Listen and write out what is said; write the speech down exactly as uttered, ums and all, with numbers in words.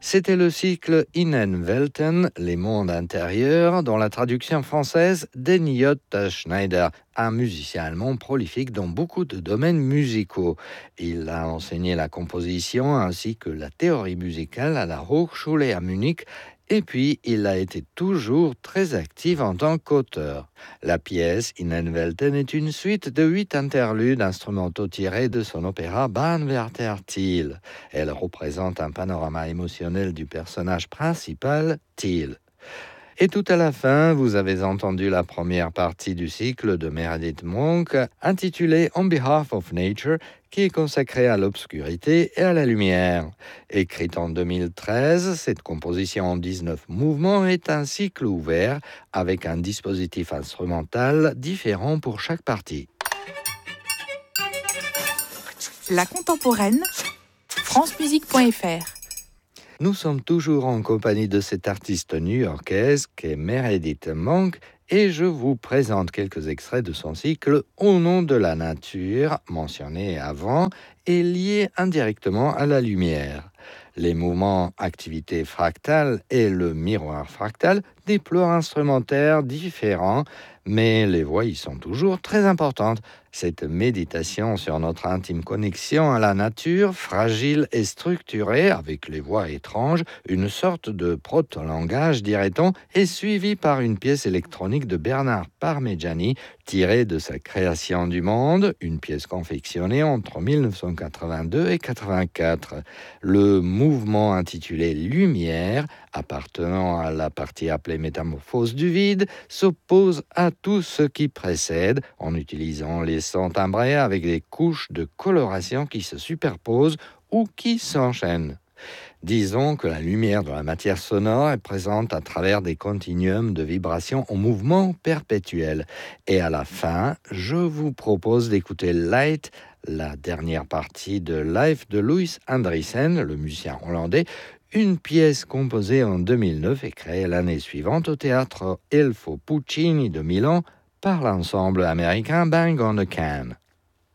C'était le cycle Innenwelten, les mondes intérieurs, dont la traduction française d'Henny Schneider, un musicien allemand prolifique dans beaucoup de domaines musicaux. Il a enseigné la composition ainsi que la théorie musicale à la Hochschule à Munich. Et puis, il a été toujours très actif en tant qu'auteur. La pièce Innenwelten est une suite de huit interludes instrumentaux tirés de son opéra Bahnwärter Thiel. Elle représente un panorama émotionnel du personnage principal, Thiel. Et tout à la fin, vous avez entendu la première partie du cycle de Meredith Monk, intitulée On Behalf of Nature, qui est consacrée à l'obscurité et à la lumière. Écrite en deux mille treize, cette composition en dix-neuf mouvements est un cycle ouvert avec un dispositif instrumental différent pour chaque partie. La contemporaine, france musique point f r. Nous sommes toujours en compagnie de cette artiste new-yorkaise qu'est Meredith Monk et je vous présente quelques extraits de son cycle Au nom de la nature, mentionné avant et lié indirectement à la lumière. Les mouvements activité fractale et le miroir fractal déploient instrumentaires différents, mais les voix y sont toujours très importantes. Cette méditation sur notre intime connexion à la nature, fragile et structurée, avec les voix étranges, une sorte de proto-langage, dirait-on, est suivie par une pièce électronique de Bernard Parmigiani, tirée de sa création du monde, une pièce confectionnée entre dix-neuf cent quatre-vingt-deux et quatre-vingt-quatre. Le mouvement intitulé Lumière, appartenant à la partie appelée Métamorphose du vide, s'oppose à tout ce qui précède en utilisant les sons timbrés avec des couches de coloration qui se superposent ou qui s'enchaînent. Disons que la lumière de la matière sonore est présente à travers des continuums de vibrations en mouvement perpétuel. Et à la fin, je vous propose d'écouter Light, la dernière partie de Life de Louis Andriessen, le musicien hollandais, une pièce composée en deux mille neuf et créée l'année suivante au théâtre Elfo Puccini de Milan par l'ensemble américain Bang on the Can.